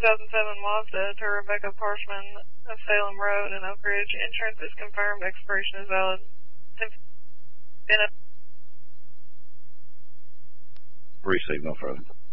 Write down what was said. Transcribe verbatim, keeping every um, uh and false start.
two thousand seven Mazda to Rebecca Parchman of Salem Road in Oak Ridge. Insurance is confirmed. Expiration is valid. Receive no further.